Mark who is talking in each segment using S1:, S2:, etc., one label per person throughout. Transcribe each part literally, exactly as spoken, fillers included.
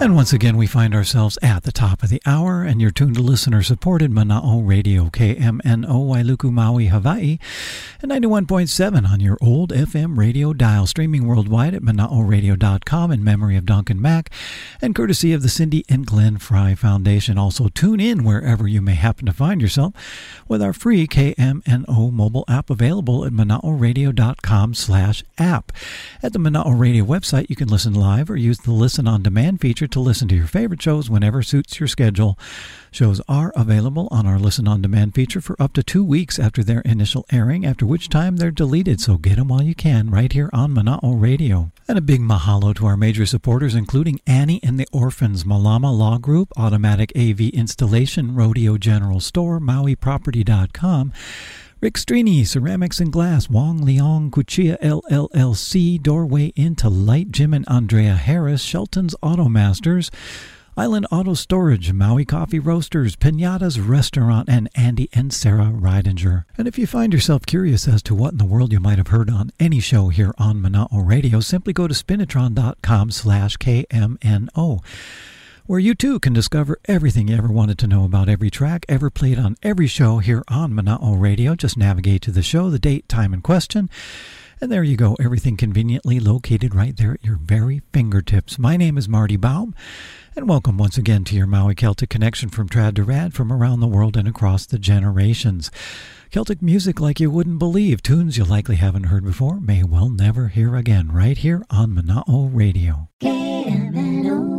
S1: And once again, we find ourselves at the top of the hour, and you're tuned to listener-supported Mana'o Radio, K M N O, Wailuku, Maui, Hawaii, and ninety-one point seven on your old F M radio dial, streaming worldwide at mana'o radio dot com in memory of Duncan Mack, and courtesy of the Cindy and Glenn Fry Foundation. Also, tune in wherever you may happen to find yourself with our free K M N O mobile app available at mana'o radio dot com slash app. At the Mana'o Radio website, you can listen live or use the Listen on Demand feature to listen to your favorite shows whenever suits your schedule. Shows are available on our Listen on Demand feature for up to two weeks after their initial airing, after which time they're deleted, so get them while you can right here on Mana'o Radio. And a big mahalo to our major supporters, including Annie and the Orphans, Malama Law Group, Automatic A V Installation, Rodeo General Store, Maui Property dot com, Rick Strini, Ceramics and Glass, Wong Leong Kuchia L L L C, Doorway into Light, Jim and Andrea Harris, Shelton's Auto Masters, Island Auto Storage, Maui Coffee Roasters, Pinata's Restaurant, and Andy and Sarah Ridinger. And if you find yourself curious as to what in the world you might have heard on any show here on Mana'o Radio, simply go to spinitron dot com slash K M N O. where you too can discover everything you ever wanted to know about every track ever played on every show here on Mana'o Radio. Just navigate to the show, the date, time, and question, and there you go, everything conveniently located right there at your very fingertips. My name is Marty Baum, and welcome once again to your Maui Celtic Connection from Trad to Rad, from around the world and across the generations. Celtic music like you wouldn't believe, tunes you likely haven't heard before, may well never hear again, right here on Mana'o Radio. K M N O.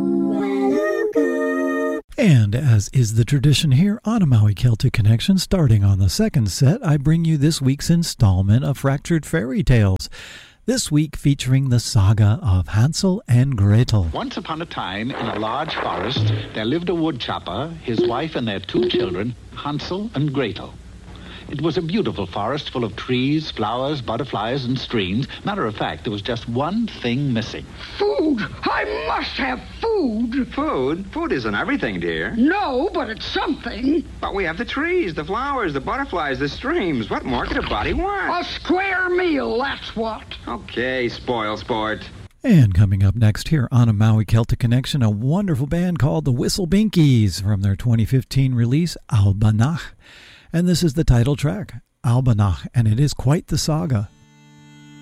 S1: And as is the tradition here on a Maui Celtic Connection, starting on the second set, I bring you this week's installment of Fractured Fairy Tales. This week featuring the saga of Hansel and Gretel.
S2: Once upon a time, in a large forest, there lived a woodchopper, his wife and their two children, Hansel and Gretel. It was a beautiful forest full of trees, flowers, butterflies, and streams. Matter of fact, there was just one thing missing.
S3: Food! I must have food!
S4: Food? Food isn't everything, dear.
S3: No, but it's something.
S4: But we have the trees, the flowers, the butterflies, the streams. What more could a body want?
S3: A square meal, that's what.
S4: Okay, spoil sport.
S1: And coming up next here on a Maui Celtic Connection, a wonderful band called the Whistle Binkies from their twenty fifteen release, Albanach. And this is the title track, Albanach, and it is quite the saga.